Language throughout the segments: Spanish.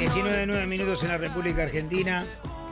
19 minutos en la República Argentina.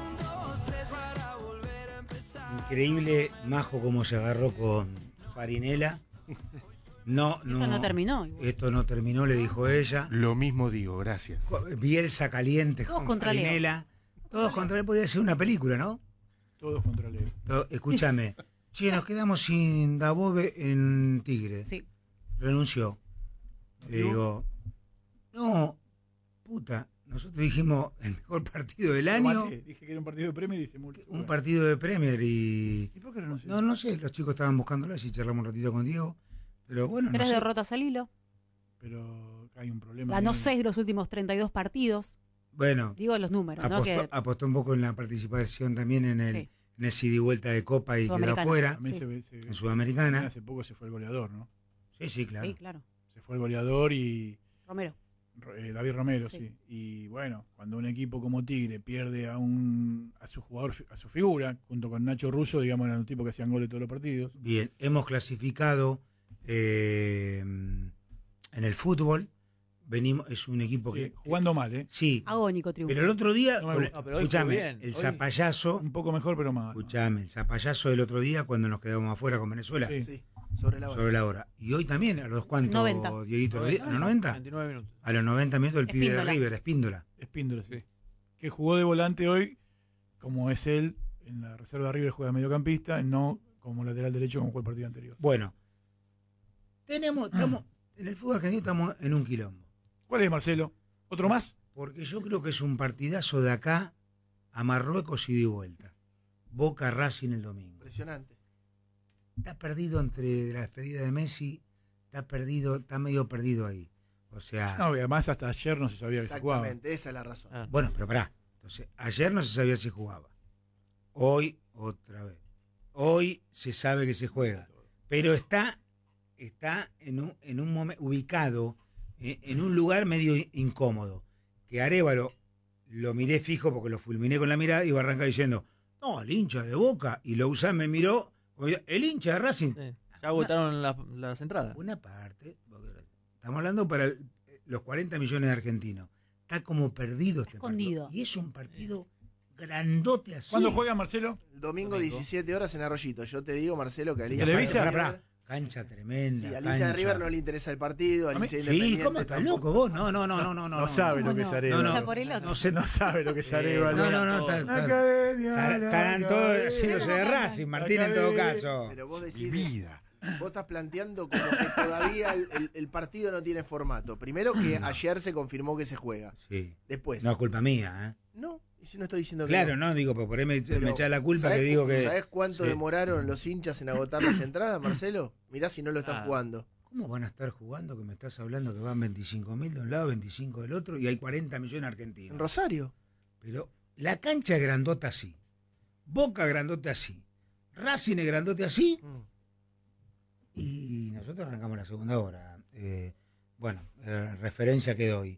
Increíble, Majo, cómo se agarró con Farinela. No, Esto no terminó. Esto no terminó, le dijo ella. Lo mismo digo, gracias. Bielsa caliente Todos con contra Leo. Farinela. Todos contra él, podía ser una película, ¿no? Todos contra Leo. Escúchame. Che, nos quedamos sin Dabove en Tigre. Sí. Renunció. Le digo, no, puta, nosotros dijimos el mejor partido del año. Dije que era un partido de Premier y se multiplicó. Un partido de Premier y... ¿Y por qué renunció? No sé, los chicos estaban buscándolo, así charlamos un ratito con Diego. Pero bueno, 3 no sé. derrotas al hilo. Pero hay un problema. Ganó ahí. 6 de los últimos 32 partidos. Bueno, Digo los números, ¿no? Que apostó un poco en la participación también en el Sí. en ese ida y vuelta de Copa y quedó Sudamericana. afuera, También Sí. en Sudamericana. Hace poco se fue el goleador, ¿no? Sí, claro. Sí, claro. Se fue el goleador y Romero. David Romero, Sí. sí. Y bueno, cuando un equipo como Tigre pierde a su jugador, a su figura, junto con Nacho Russo, digamos, eran los tipos que hacían goles todos los partidos. Bien, hemos clasificado en el fútbol. Venimos, es un equipo Sí, que... jugando mal, ¿eh? Sí, Agónico triunfo. pero el otro día, No me gusta. No, pero hoy escúchame, jugó bien. el Hoy- zapallazo, Un poco mejor, pero mal. escúchame, el zapallazo del otro día cuando nos quedamos afuera con Venezuela, Sí. Sí, sobre la hora. sobre la hora. Y hoy también, a los cuantos, 90. Dieguito, ¿a los 90? 29 minutos. A los 90 minutos el pibe de Espíndola. River, Espíndola. Espíndola, sí. Sí. Que jugó de volante hoy, como es él, en la reserva de River juega mediocampista, no como lateral derecho como fue el partido anterior. Bueno, estamos, en el fútbol argentino estamos en un quilombo. ¿Cuál es, Marcelo? ¿Otro más? Porque yo creo que es un partidazo de acá a Marruecos y de vuelta. Boca Racing el domingo. Impresionante. Está perdido entre la despedida de Messi, está medio perdido ahí. O sea, No, y además hasta ayer no se sabía que se jugaba. Exactamente, esa es la razón. Ah, bueno, pero pará. Entonces, ayer no se sabía si jugaba. Hoy, otra vez. Hoy se sabe que se juega. Pero está en un momento ubicado en un lugar medio incómodo. Que Arévalo lo miré fijo porque lo fulminé con la mirada y iba a arrancar diciendo, no, el hincha de Boca. Y Lousán me miró, como diciendo, el hincha de Racing. sí. Ya agotaron las entradas. Una parte, estamos hablando para los 40 millones de argentinos. Está como perdido este Escondido. partido. Y es un partido grandote así. ¿Cuándo juega, Marcelo? El domingo 17 horas en Arroyito. Yo te digo, Marcelo, que al hincha ¿Televisa? de Pará, River, cancha tremenda. sí, al hincha de River no le interesa el partido, al A mí- hincha Sí, independiente. ¿cómo estás tampoco. loco vos? No. No sabe lo que es ¿Cómo no? Arevalo. No, Hincha por el otro. No sé, No sabe lo que es Arevalo. No, estarán todos haciéndose de Racing, Martín, en todo caso. Pero vos Mi decís, vida. vos estás planteando como que todavía el partido no tiene formato. Primero que ayer se confirmó que se juega. Sí. Después, No, culpa mía, ¿eh? no, y si no estoy diciendo que Claro, no. no, digo, pero por ahí me Pero, echa la culpa ¿sabés que digo que... ¿Sabés cuánto Sí. demoraron los hinchas en agotar las entradas, Marcelo? Mirá si no lo están Ah. jugando. ¿Cómo van a estar jugando que me estás hablando que van 25.000 de un lado, 25 del otro y hay 40 millones argentinos? En Rosario. Pero la cancha es grandota así. Boca grandote así. Racing es grandote así. Y nosotros arrancamos la segunda hora. Referencia que doy.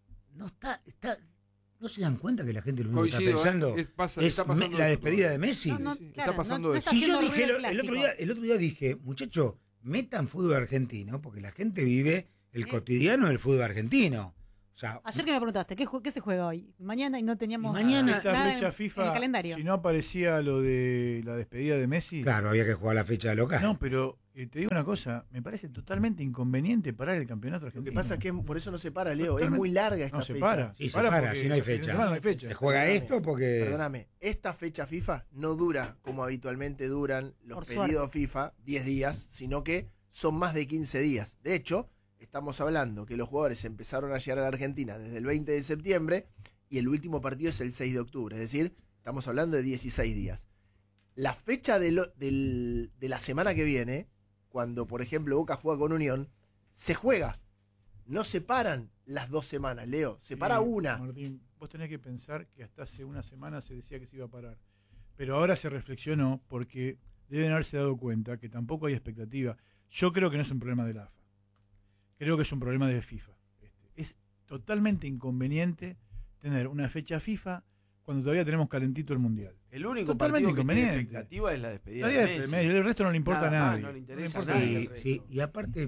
¿No se dan cuenta que la gente lo único que está Coincido, pensando está pasando la eso despedida todavía. de Messi? No, Sí, claro, está pasando no eso. está Si yo haciendo dije ruido el otro día dije, muchachos, metan fútbol argentino porque la gente vive el cotidiano del fútbol argentino. O sea, Ayer que me preguntaste, ¿qué se juega hoy? Mañana y no teníamos Mañana- Esta nada fecha en FIFA, el calendario. si no aparecía lo de la despedida de Messi. claro, había que jugar la fecha de local. No, pero te digo una cosa, me parece totalmente inconveniente parar el campeonato Lo argentino. que pasa es que por eso no se para, Leo. Es Totalmente. muy larga esta no se fecha. para. Sí, se para, porque si no hay el fin de fecha. semana no hay fecha. Se juega Perdóname, esto porque... Perdóname, esta fecha FIFA no dura como habitualmente duran los Por pedidos FIFA, 10 días, sino que son más de 15 días. De hecho, estamos hablando que los jugadores empezaron a llegar a la Argentina desde el 20 de septiembre y el último partido es el 6 de octubre. Es decir, estamos hablando de 16 días. La fecha de la semana que viene, cuando por ejemplo Boca juega con Unión, se juega. No se paran las 2 semanas, Leo. Se para Sí, una. Martín, vos tenés que pensar que hasta hace una semana se decía que se iba a parar. Pero ahora se reflexionó porque deben haberse dado cuenta que tampoco hay expectativa. Yo creo que no es un problema de la AFA. Creo que es un problema de FIFA. Es totalmente inconveniente tener una fecha FIFA cuando todavía tenemos calentito el Mundial. El único Totalmente partido que tiene inconveniente. expectativa es la despedida Nadie- de Messi. el resto no le importa Nada a más, nadie. no le interesa importa a nadie. a Sí, nadie. sí, y aparte,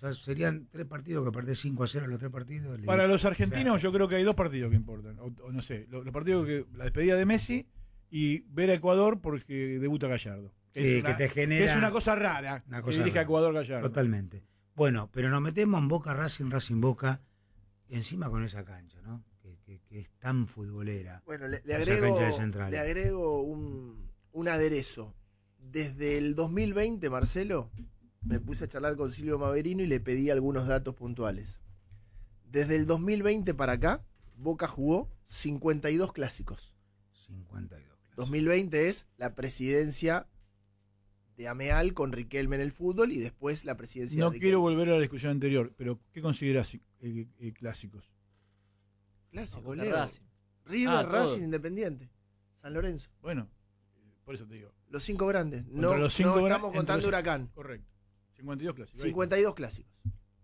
sea, serían 3 partidos que perdés 5-0 los 3 partidos. Para los argentinos yo creo que hay 2 partidos que importan. O no sé, los partidos que la despedida de Messi y ver a Ecuador porque debuta Gallardo. Sí, que te genera... Que es una cosa rara. Una que cosa dirige a rara. Ecuador Gallardo. Totalmente. Bueno, pero nos metemos en Boca Racing Boca, encima con esa cancha, ¿no? Que es tan futbolera. Bueno, le Esa cancha de Central. agrego un aderezo. Desde el 2020, Marcelo, me puse a charlar con Silvio Maverino y le pedí algunos datos puntuales. Desde el 2020 para acá, Boca jugó 52 clásicos. 52. 2020 es la presidencia de Ameal con Riquelme en el fútbol y después la presidencia No de Riquelme. quiero volver a la discusión anterior, pero ¿qué consideras clásicos? Clásico, Boca, Leo. Racing. River, todo. Racing, Independiente, San Lorenzo. Bueno, por eso te digo. Los 5 grandes. Contra No, los 5 no grandes, estamos entre contando los- Huracán. Correcto. 52 clásicos. Ahí. 52 clásicos.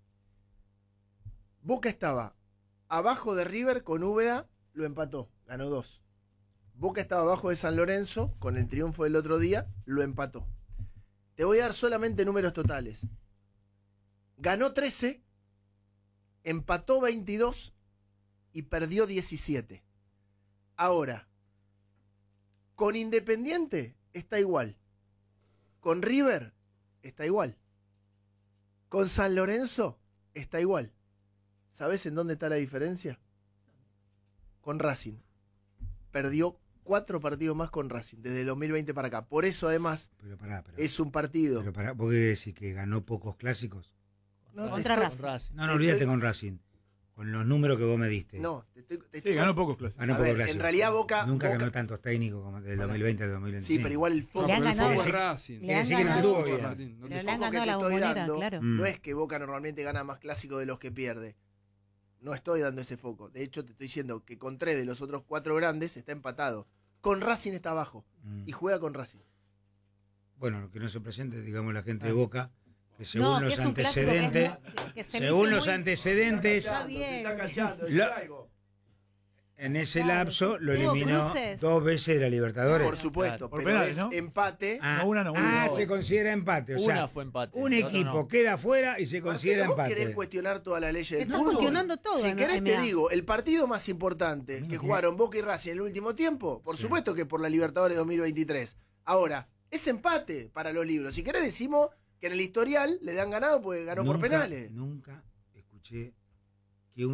Boca estaba abajo de River con Úbeda, lo empató, ganó 2. Boca estaba abajo de San Lorenzo con el triunfo del otro día, lo empató. Te voy a dar solamente números totales. Ganó 13, empató 22 y perdió 17. Ahora, con Independiente está igual. Con River está igual. Con San Lorenzo está igual. ¿Sabes en dónde está la diferencia? Con Racing. Perdió 4 partidos más con Racing desde el 2020 para acá. Por eso, además, Pero pará. es un partido. Pero pará, ¿vos qué decís que ganó pocos clásicos? No, Contra te Racing. Racing. No, olvídate con Racing. Con los números que vos me diste. No, Sí, ganó pocos clásicos. Ganó A pocos ver, clásicos. en realidad Boca... Nunca Boca- ganó tantos técnicos como del 2020 al 2025. Sí, pero igual el foco, Le han pero el ganado. foco es Quiere Racing. Le han decir que no ganado. anduvo bien. Racing, no Pero te- le han foco que ganado te la estoy bombonera, dando claro. Mm. no es que Boca normalmente gana más clásicos de los que pierde. No estoy dando ese foco. De hecho, te estoy diciendo que con 3 de los otros 4 grandes está empatado. Con Racing está abajo. Y juega con Racing. Bueno, lo que no se presente, digamos, la gente de Boca, que según No, que los es un clásico que es antecedentes, que se me según hizo los muy- antecedentes, Está bien. Lo- en ese lapso lo Hubo eliminó cruces. 2 veces de la Libertadores. Por supuesto, Claro. Por pero penales, es ¿no? empate. Ah, No, una no, se considera empate. O sea, Una fue empate. un la otra equipo no. queda afuera y se considera Marcelo, vos querés empate. cuestionar todas las leyes del Estás fútbol. cuestionando todo Si en querés NBA. te digo, el partido más importante Mira que que- jugaron Boca y Racing en el último tiempo, por Sí. supuesto que por la Libertadores 2023. Ahora, es empate para los libros. Si querés decimos que en el historial le dan ganado porque ganó por penales. Nunca escuché que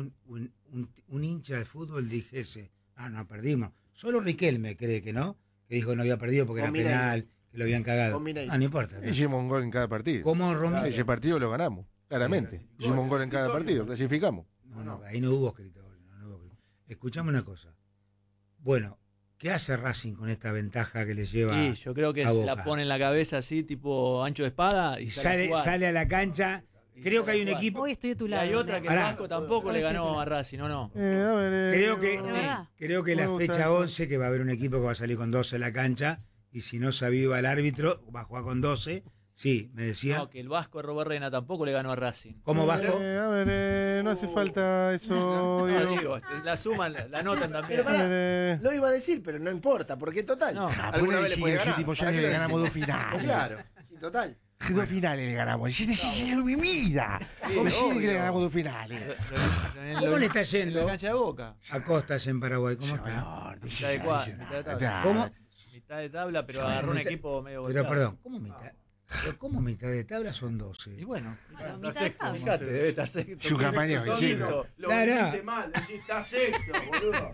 un hincha de fútbol dijese, no, perdimos. Solo Riquelme cree que no, que dijo que no había perdido porque Con era Mineiro. penal, que lo habían cagado. Con Mineiro. No importa. Hicimos un gol en cada partido. ¿Cómo Romero? Ese partido lo ganamos, claramente. Hicimos un gol en cada partido, clasificamos. No, ahí no hubo escritorio. No hubo escritorio. Escuchame una cosa. Bueno, ¿qué hace Racing con esta ventaja que le lleva? Y yo creo que a se Boca? la pone en la cabeza así, tipo ancho de espada, y Y sale, a jugar. sale a la cancha. Y Creo sale que hay a un jugar. equipo. Hoy estoy de tu Y lado. hay otra que el Pará. Vasco tampoco Hoy le estoy ganó titular. a Racing, ¿o no? Creo que, Pero verdad. creo que la Me gusta fecha eso. 11 que va a haber un equipo que va a salir con 12 en la cancha y si no se aviva el árbitro va a jugar con 12. Sí, me decía. No, que el Vasco de Robert Reina tampoco le ganó a Racing. ¿Cómo Vasco? No hace falta eso, No, Diego. digo, la suman, la anotan también. Pero pará. Eh, Lo iba a decir, pero no importa, porque total. No. alguna vez le puede ganar. tipo, ya ¿Para qué le lo ganamos decís? 2 finales. Claro, sí, total. 2 finales le ganamos. Es mi vida. Decime que le ganamos 2 finales. ¿Cómo le está En la yendo cancha de Boca. a Costas en Paraguay? ¿Cómo está? Mitad de cuadra, mitad de tabla. ¿Cómo? Mitad de tabla, pero agarró un Mitad- equipo medio Pero golpeado. perdón, ¿cómo mitad de tabla son 12? Y bueno, La Está mitad sexto, de fíjate, debe estar sexto. Su campaña Sexto, vecino. quinto. Lo Claro. vendiste mal, decís está sexto, boludo.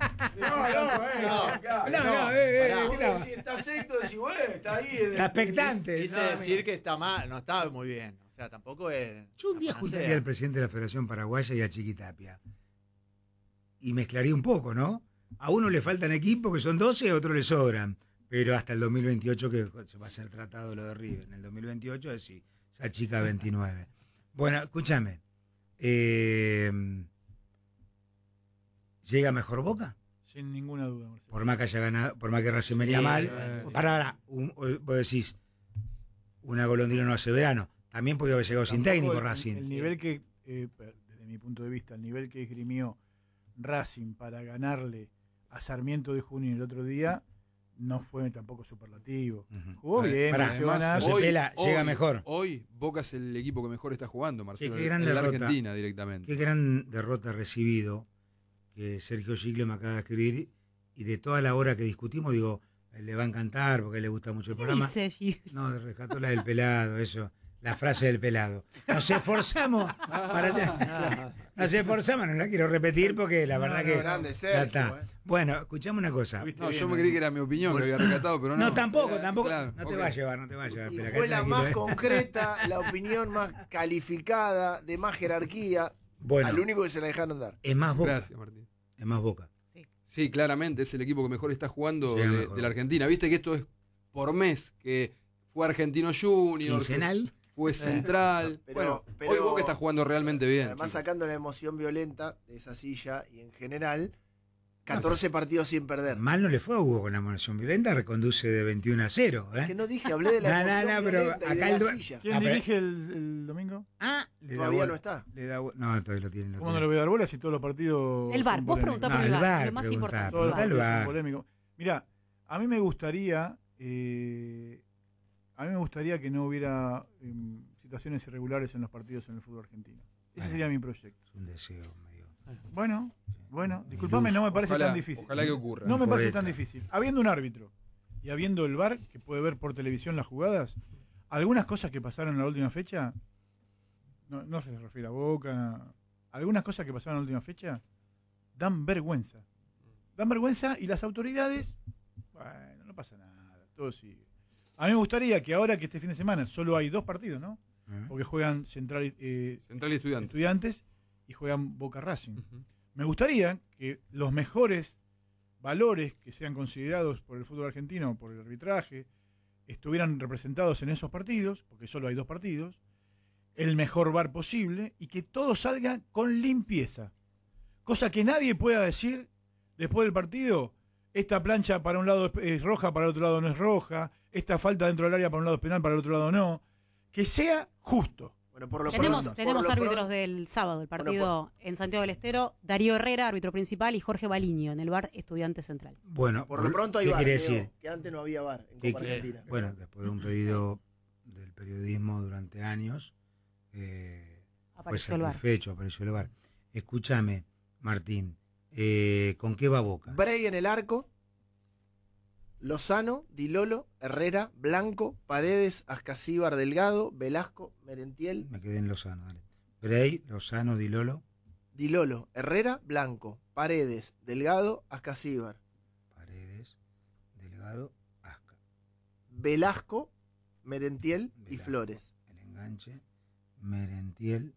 Está sexto, decís, bueno, está ahí. Está expectante. Quise decir que está mal, no está muy bien. O sea, tampoco es. Yo un día no juntaría sea. al presidente de la Federación Paraguaya y a Chiquitapia. Y mezclaría un poco, ¿no? A uno le faltan equipos que son 12, a otro le sobran. Pero hasta el 2028 que se va a ser tratado lo de River. En el 2028 es sí, esa chica 29. Bueno, escúchame. ¿Llega mejor Boca? Sin ninguna duda, Marcelo. Por más que haya ganado, por más que Racing venía mal. sí. Para, vos decís, una golondrina no hace verano. También podía haber llegado sin Tampoco técnico el Racing. nivel que, desde mi punto de vista, el nivel que esgrimió Racing para ganarle a Sarmiento de Junín el otro día, no fue tampoco superlativo. Ujú. Jugó bien, Pará, nació ganar. José Pela llega mejor. Hoy Boca es el equipo que mejor está jugando, Marcelo. qué gran en la derrota. Argentina directamente. Qué gran derrota recibido, que Sergio Giglio me acaba de escribir, y de toda la hora que discutimos, digo, le va a encantar porque le gusta mucho el ¿Qué programa. dice allí? No, rescató la del pelado, eso, la frase del pelado. Nos esforzamos para hacer... Nos esforzamos, no la quiero repetir porque la verdad que... Grande ya Sergio, está. Bueno, escuchame una cosa. Viste No, bien, yo me creí que era mi opinión que había rescatado, pero no. No, tampoco. Claro, No te ok. va a llevar, no te va a llevar. Y Pero fue acá la tranquilo, más ¿eh? concreta, la opinión más calificada, de más jerarquía, Bueno, al único que se la dejaron dar. es más Boca. Gracias, Martín. Es más Boca. Sí, claramente es el equipo que mejor está jugando Sí, de, mejor. de la Argentina. Viste que esto es por mes, que fue Argentino Junior, que Quincenal. fue Central. Pero- bueno, pero- hoy Boca está jugando realmente bien. Además, chicos. sacando la emoción violenta de esa silla y en general, 14 partidos sin perder. Mal no le fue a Hugo con la emoción violenta, reconduce de 21-0. Que no dije, hablé de la emoción pero violenta y acá de el la du- silla. ¿Quién Ah, pero- dirige el domingo? Le da Todavía bola. no está. Le da bola. No, todavía lo tiene. ¿Cómo no le voy a dar bola si todos los partidos El VAR. son Vos polémicos? preguntá No, por el el VAR, VAR, lo más preguntá, importante. Todos los preguntá el partidos son VAR. polémicos. Mirá, a mí me gustaría que no hubiera situaciones irregulares en los partidos en el fútbol argentino. Ese Bueno. sería mi proyecto. Es un deseo medio. Bueno, disculpame, no me parece Ojalá- tan difícil. Ojalá que ocurra. No me parece Poeta. tan difícil. Habiendo un árbitro y habiendo el VAR que puede ver por televisión las jugadas, algunas cosas que pasaron en la última fecha, no se refiere a Boca, algunas cosas que pasaron en la última fecha dan vergüenza. Dan vergüenza y las autoridades, bueno, no pasa nada, todo sigue. A mí me gustaría que ahora que este fin de semana solo hay 2 partidos, ¿no? ¿Eh? Porque juegan Central Central y Estudiante. Estudiantes y juegan Boca Racing. Ujú. Me gustaría que los mejores valores que sean considerados por el fútbol argentino, por el arbitraje, estuvieran representados en esos partidos, porque solo hay 2 partidos, el mejor VAR posible y que todo salga con limpieza. Cosa que nadie pueda decir después del partido, esta plancha para un lado es roja, para el otro lado no es roja, esta falta dentro del área para un lado es penal, para el otro lado no. Que sea justo. Bueno, por lo Tenemos pronto, árbitros del sábado, el partido en Santiago del Estero, Darío Herrera, árbitro principal, y Jorge Baliño en el VAR Estudiante Central. Bueno, por lo pronto hay ¿qué VAR, quiere Leo, decir? que antes no había VAR en ¿Qué Copa quiere- Argentina. Bueno, después de un pedido del periodismo durante años, fue Apareció el VAR. satisfecho, apareció el VAR. Escúchame, Martín, ¿con qué va Boca? Bray en el arco, Lozano, Dilolo, Herrera, Blanco, Paredes, Ascasíbar, Delgado, Velasco, Merentiel, Me quedé en Lozano, dale. Bray, Lozano, Dilolo, Dilolo, Herrera, Blanco, Paredes, Delgado, Ascasíbar, Paredes, Delgado, Asca. Velasco, Merentiel y Velasco, Flores. El enganche, Merentiel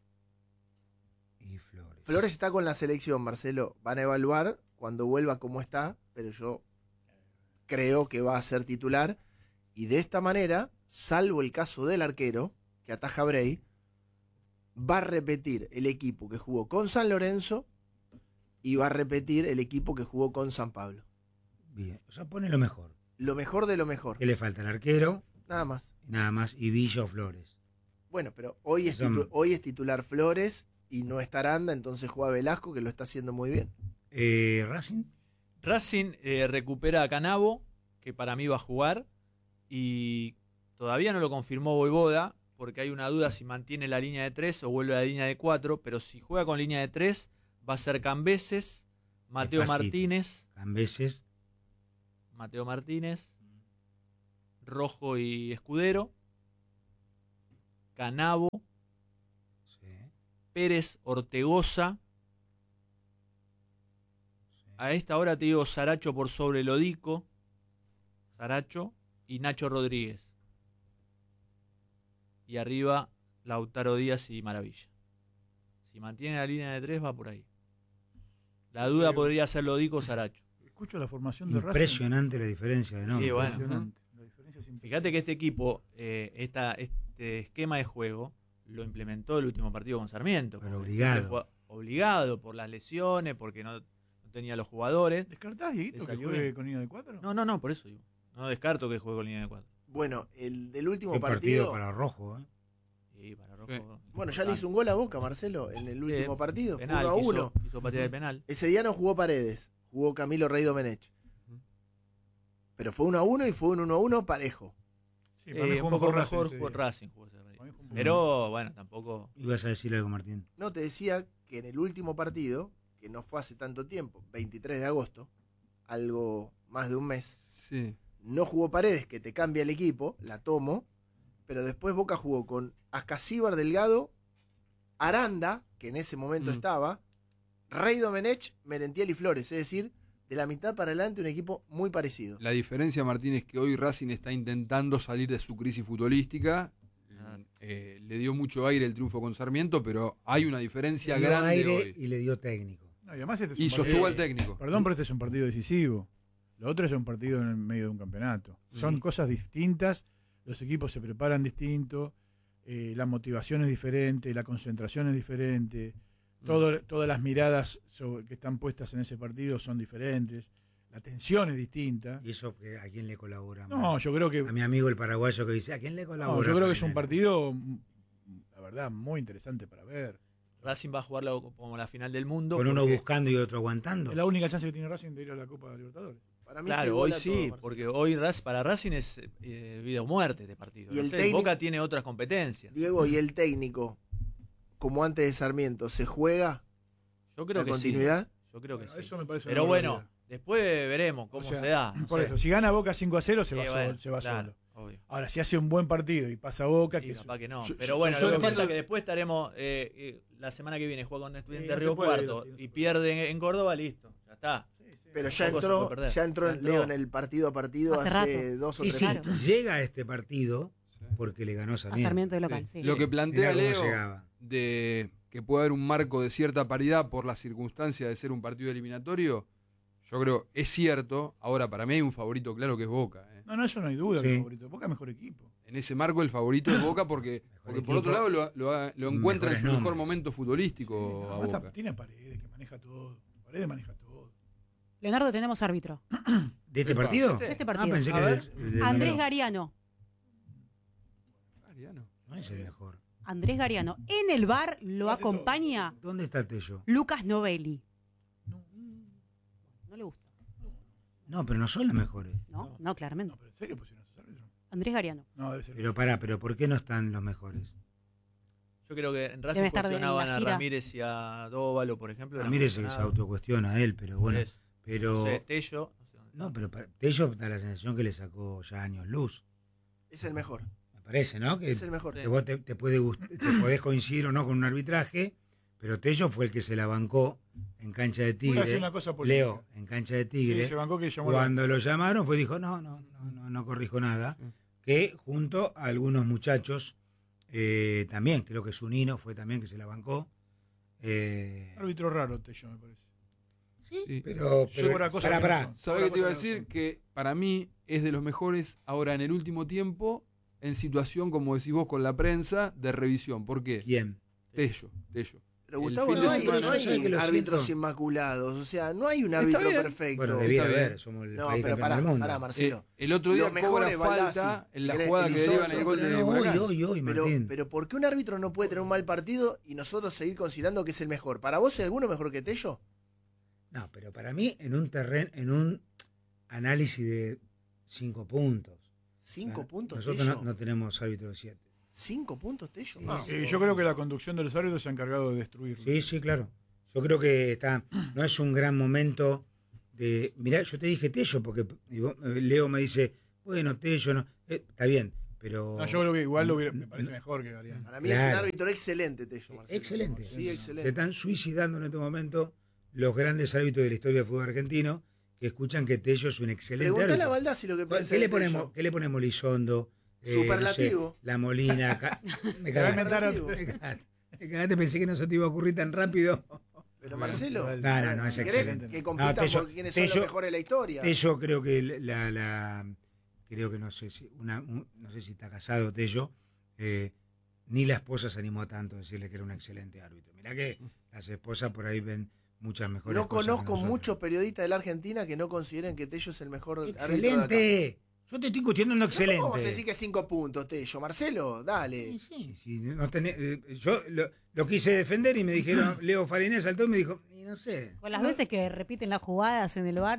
y Flores. Flores está con la selección, Marcelo. Van a evaluar cuando vuelva cómo está, pero yo creo que va a ser titular. Y de esta manera, salvo el caso del arquero, que ataja a Bray, va a repetir el equipo que jugó con San Lorenzo y va a repetir el equipo que jugó con San Pablo. Bien, o sea, pone lo mejor. Lo mejor de lo mejor. ¿Qué le falta al arquero? Nada más. Nada más, y Villa o Flores. Bueno, pero hoy es, Son- hoy es titular Flores y no está Aranda, entonces juega Velasco, que lo está haciendo muy bien. ¿Racing? Racing recupera a Canavo, que para mí va a jugar, y todavía no lo confirmó Voivoda, porque hay una duda si mantiene la línea de 3 o vuelve a la línea de 4, pero si juega con línea de 3 va a ser Cambeses, Mateo Cambeses, Martínez, Rojo y Escudero, Canavo, sí, Pérez, Ortegoza. A esta hora te digo Saracho por sobre Lodico, Saracho y Nacho Rodríguez. Y arriba Lautaro Díaz y Maravilla. Si mantiene la línea de 3 va por ahí. La duda podría ser Lodico o Saracho. Escucho la formación de Racing. impresionante la diferencia de nombre. Sí, bueno. Impresionante. La diferencia es impresionante. Fíjate que este equipo, este esquema de juego, lo implementó el último partido con Sarmiento. Pero porque obligado. siempre fue obligado por las lesiones, porque no tenía los jugadores. ¿Descartás, Dieguito, Le que salió juegue bien. con línea de 4? No, por eso digo. No descarto que juegue con línea de 4. Bueno, el del último Qué partido partido. para Rojo, ¿eh? Sí, para Rojo. Sí. Bueno, ya le hizo un gol a Boca, Marcelo, en el último partido. Fue 1-1. Quiso patear el penal. Ese día no jugó Paredes, jugó Camilo Rey Domenech. pero fue 1-1 y fue un 1-1 parejo. Sí, para mí jugó un poco Racing mejor ese jugó día. Racing. Jugó ese partido. Para mí jugó un poco Pero bueno, tampoco. Ibas a decir algo, Martín. No, te decía que en el último partido, que no fue hace tanto tiempo, 23 de agosto, algo más de un mes, Sí. no jugó Paredes, que te cambia el equipo, la tomo, pero después Boca jugó con Ascasíbar Delgado, Aranda, que en ese momento estaba, Rey Domenech, Merentiel y Flores, es decir, de la mitad para adelante un equipo muy parecido. La diferencia, Martín, es que hoy Racing está intentando salir de su crisis futbolística. Le dio mucho aire el triunfo con Sarmiento, pero hay una diferencia Le dio grande aire hoy. y le dio técnico. No, y además este es Y un partido- sostuvo al técnico. Perdón, pero este es un partido decisivo. Lo otro es un partido en el medio de un campeonato. Son cosas distintas, los equipos se preparan distinto, la motivación es diferente, la concentración es diferente, todas las miradas que están puestas en ese partido son diferentes, la tensión es distinta. ¿Y eso a quién le colabora? No, yo creo que A mi amigo el paraguayo que dice, ¿a quién le colabora? no, yo creo que es un Farinelli? partido, la verdad, muy interesante para ver. Racing va a jugar como la final del mundo. Con uno porque- buscando y otro aguantando. Es la única chance que tiene Racing de ir a la Copa Libertadores. Para mí se Claro, hoy iguala sí, todo, Marcelo. porque hoy para Racing es vida o muerte este partido. Y No el sé, técnico- Boca tiene otras competencias. Diego, y el técnico, como antes de Sarmiento, ¿se juega Yo creo la que continuidad? sí. Yo creo que Bueno, sí. eso me parece Pero una bueno, barbaridad. después veremos cómo O sea, se da. no Por sé. eso, si gana Boca 5-0 se va, Sí, solo, bueno, se va claro, solo. obvio. Ahora, si hace un buen partido y pasa Boca, Sí, que capaz que no. Yo- Pero yo- bueno, yo lo que entiendo- pasa es que después estaremos la semana que viene juega con Estudiantes no se Río puede ir Cuarto así, no se y puede. pierde en Córdoba, listo. Ya está. Pero ya Tampoco se entró, puede perder. ya entró Ya entró. Leo en el partido a partido Hace hace rato. 2 o Y 3 sí, Claro. llega a este partido Sí. porque le ganó A Sarmiento. Sarmiento de local, sí. Lo que plantea Mirá cómo Leo llegaba. de que puede haber un marco de cierta paridad por la circunstancia de ser un partido eliminatorio, yo creo es cierto. Ahora, para mí hay un favorito claro que es Boca. No, eso no hay duda que Sí. es favorito. Boca es mejor equipo. En ese marco el favorito es Boca porque por equipo, otro lado lo encuentra en mejores su mejor nombres. momento futbolístico a Además, Boca. tiene a Paredes que maneja todo. Paredes maneja todo. Leonardo, tenemos árbitro. ¿De este Epa. partido? De este Ah, partido. pensé que A era ver. del Andrés número. Gariano. Ariano. No es el mejor. Andrés Gariano. En el bar lo Date todo. acompaña ¿Dónde está Tello? Lucas Novelli. No le gusta. No, pero no son los mejores. No, no, claramente. No, pero en serio pusieron a sus árbitros. Andrés Gariano. No, debe ser. Pero pero ¿por qué no están los mejores? Yo creo que en Debe Racing estar en la cuestionaban a gira. Ramírez y a Dóvalo, por ejemplo. eran Ramírez se cuestionados. autocuestiona a él, pero Por bueno. eso. Pero. No sé, Tello. No sé dónde No, está. pero Tello da la sensación que le sacó ya años luz. Es el mejor. Me parece, ¿no? Que, Es el mejor. que vos te podés coincidir o no con un arbitraje, pero Tello fue el que se la bancó en cancha de Voy a decir Tigre. una cosa política. Leo, en cancha de Tigre. Sí, se bancó que llamó la- Cuando lo llamaron, fue dijo, no corrijo nada. Que junto a algunos muchachos, también, creo que Zunino fue también que se la bancó. Árbitro raro, Tello, me parece. Sí. Pero Yo por una cosa que no pará. son. ¿Sabés qué te iba a decir? Que para mí es de los mejores ahora en el último tiempo en situación, como decís vos, con la prensa, de revisión. ¿Por qué? ¿Quién? Tello. Pero El Gustavo, fin de no hay, semana- no hay ¿sabes que lo árbitros siento? inmaculados. O sea, no hay un Está árbitro bien. perfecto. Bueno, debiera Está bien. haber, somos el No, país pero campeón del mundo. pará, Marcelo. El otro día Los mejores, cobra Baldassi, falta en la si querés, jugada que Elizondo, deriva en el gol Pero de no, Huracán. hoy, Pero, Martín. pero ¿por qué un árbitro no puede tener un mal partido y nosotros seguir considerando que es el mejor? ¿Para vos es alguno mejor que Tello? No, pero para mí, en un análisis de 5 puntos. 5 O sea, puntos Nosotros Tello. no tenemos árbitro de 7. 5 puntos Tello. Yo creo que la conducción de los árbitros se ha encargado de destruirlo. Sí, claro. Yo creo que no es un gran momento de. Mirá, yo te dije Tello, porque Leo me dice, bueno, Tello no. Está bien, pero. No, yo creo que igual me parece mejor que Gariano. Para mí es Claro. un árbitro excelente, Tello, Marcelo. Excelente. Sí, Se excelente. están suicidando en este momento los grandes árbitros de la historia del fútbol argentino que escuchan que Tello es un excelente Preguntale a árbitro. Baldassi lo que piensa ¿Qué le de ponemos? Tello. ¿Qué le ponemos Lizondo? Superlativo. No sé, La Molina. Me Te va a cagaste. inventar Me cagaste, pensé que no se te iba a ocurrir tan rápido. Pero Marcelo, No, es ¿querés excelente. que compitan No, Tello- por quiénes son los Tello- mejores de la historia? Tello creo que creo que no sé si no sé si está casado Tello, ni la esposa se animó tanto a decirle que era un excelente árbitro. Mirá que las esposas por ahí ven muchas mejores No cosas que conozco nosotros. muchos periodistas de la Argentina que no consideren que Tello es el mejor árbitro de acá. Excelente. Yo te estoy cuestionando excelente. ¿Cómo vamos a decir que 5 puntos, Tello? Marcelo, dale. Sí, no yo lo quise defender y me dijeron, Leo Fariné saltó y me dijo, y no sé. Con las veces que repiten las jugadas en el bar,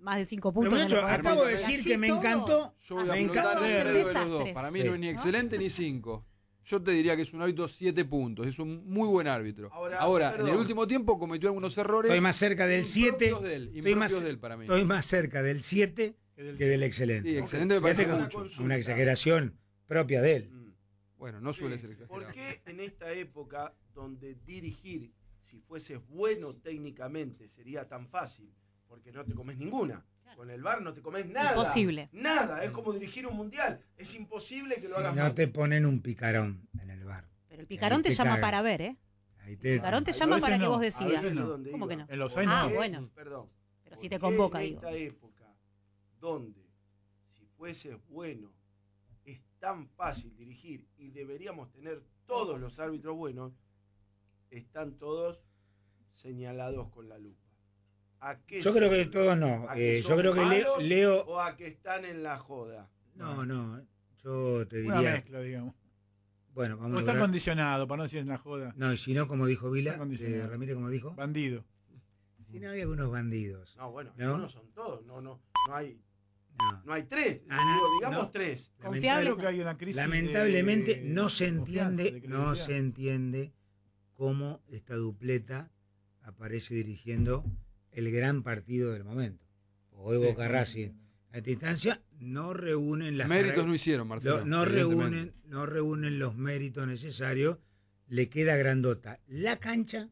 más de 5 Pero, puntos. muchacho, no le acabo de podemos decir así que me todo. encantó. Yo voy a Así flotar todo, en el medio de los dos. desastres. Para mí no es ni excelente ni 5. Yo te diría que es un árbitro 7 puntos. Es un muy buen árbitro. Ahora, en perdón. el último tiempo cometió algunos errores. Estoy más cerca del 7. impropios de él, Estoy impropios más, de él para mí. estoy más cerca del 7 que del excelente. Sí, excelente me parece Fíjate mucho. que una exageración propia de él. Bueno, no suele ser exagerado. ¿Por qué en esta época donde dirigir, si fueses bueno técnicamente, sería tan fácil? Porque no te comes ninguna. Con el VAR no te comes nada. Imposible. Nada. Es como dirigir un mundial. Es imposible que lo Si hagas no mal. te ponen un picarón en el bar. Pero el picarón Ahí te te llama cagan. para ver, ¿eh? Ahí te, El picarón te A llama veces para que no, vos a decidas. veces no. ¿Dónde ¿Cómo iba? que no? En los ¿Por años Ah, qué? bueno. Perdón. Pero si ¿Por te convoca, qué digo. en esta época donde si fueses bueno es tan fácil dirigir y deberíamos tener todos los árbitros buenos, están todos señalados con la lupa? ¿A qué Yo se creo que debe? todos no. ¿A que Yo son creo que malos Leo. o a que están en la joda? No, yo te Una diría. mezcla, digamos. Bueno, O vamos a está lograr- condicionado, para no decir en la joda. No, y si no, como dijo Vila, Está condicionado. Ramírez, como dijo. Bandido. Si no, hay algunos bandidos. No, bueno, ¿No? no son todos. No hay, No. no hay tres. Ah, no, Digo, digamos no. tres. Confiable. Creo que hay una crisis Lamentablemente de no se confianza, entiende, de no credibilidad. se entiende cómo esta dupleta aparece dirigiendo el gran partido del momento. Hoy Sí, Boca sí, Racing sí. a esta instancia no reúnen las Méritos cara- no hicieron, Marcelo. no evidentemente. reúnen los méritos necesarios. Le queda grandota la cancha,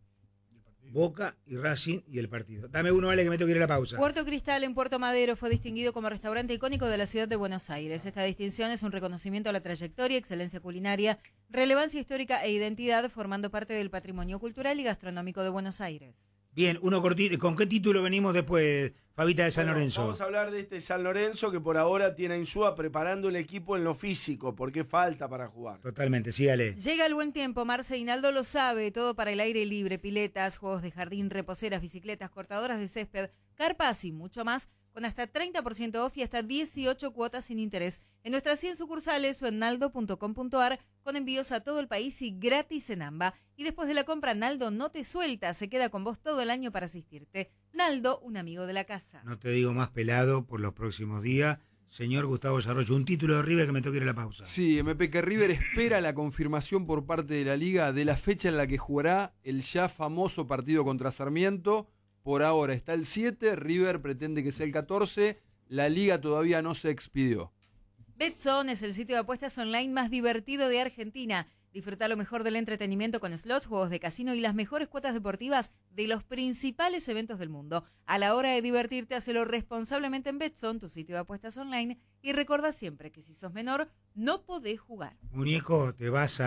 Boca y Racing y el partido. Dame uno, vale, que me tengo que ir a la pausa. Puerto Cristal en Puerto Madero fue distinguido como restaurante icónico de la ciudad de Buenos Aires. Esta distinción es un reconocimiento a la trayectoria, excelencia culinaria, relevancia histórica e identidad, formando parte del patrimonio cultural y gastronómico de Buenos Aires. Bien, uno cortito. ¿Con qué título venimos después, Fabita de San Bueno, Lorenzo? Vamos a hablar de este San Lorenzo que por ahora tiene a Insúa preparando el equipo en lo físico, porque falta para jugar. Totalmente, sígale. Llega el buen tiempo, Marce Hinaldo lo sabe, todo para el aire libre, piletas, juegos de jardín, reposeras, bicicletas, cortadoras de césped, carpas y mucho más, con hasta 30% off y hasta 18 cuotas sin interés. En nuestras 100 sucursales o en naldo.com.ar, con envíos a todo el país y gratis en AMBA. Y después de la compra, Naldo no te suelta, se queda con vos todo el año para asistirte. Naldo, un amigo de la casa. No te digo más pelado por los próximos días. Señor Gustavo Sarroyo, un título de River que me tengo que ir a la pausa. Sí, MP, que River espera la confirmación por parte de la Liga de la fecha en la que jugará el ya famoso partido contra Sarmiento. Por ahora está el 7, River pretende que sea el 14, la Liga todavía no se expidió. Betson es el sitio de apuestas online más divertido de Argentina. Disfruta lo mejor del entretenimiento con slots, juegos de casino y las mejores cuotas deportivas de los principales eventos del mundo. A la hora de divertirte, hacelo responsablemente en Betson, tu sitio de apuestas online. Y recuerda siempre que si sos menor, no podés jugar. Muñeco, te vas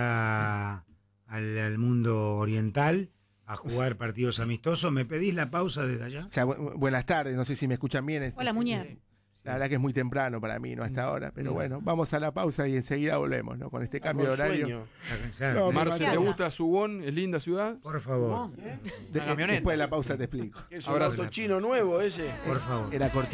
al mundo oriental a jugar partidos amistosos. ¿Me pedís la pausa desde allá? O sea, buenas tardes, no sé si me escuchan bien. Hola, Muñe. La verdad que es muy temprano para mí, no hasta ahora. Pero bueno, vamos a la pausa y enseguida volvemos, ¿no? Con este cambio de horario. ¿Está cansado? No, Marce, ¿te Demasiado. gusta Subón? ¿Es linda ciudad? Por favor, ¿Eh? Una camioneta. Después de la pausa te explico. ¿Qué es un Abrazo. auto chino nuevo ese? por favor. Era cortito.